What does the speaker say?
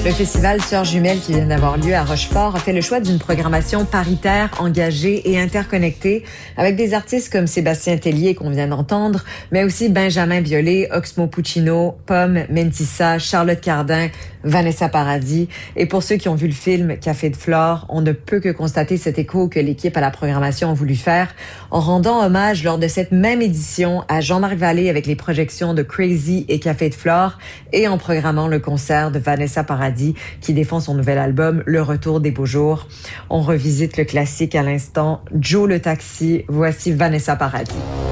Le festival Sœurs Jumelles qui vient d'avoir lieu à Rochefort a fait le choix d'une programmation paritaire, engagée et interconnectée avec des artistes comme Sébastien Tellier qu'on vient d'entendre, mais aussi Benjamin Biolay, Oxmo Puccino, Pomme, Mentissa, Charlotte Cardin, Vanessa Paradis. Et pour ceux qui ont vu le film Café de Flore, on ne peut que constater cet écho que l'équipe à la programmation a voulu faire en rendant hommage lors de cette même édition à Jean-Marc Vallée avec les projections de Crazy et Café de Flore et en programmant le concert de Vanessa Paradis qui défend son nouvel album Le Retour des Beaux Jours. On revisite le classique à l'instant, Joe le Taxi. Voici Vanessa Paradis.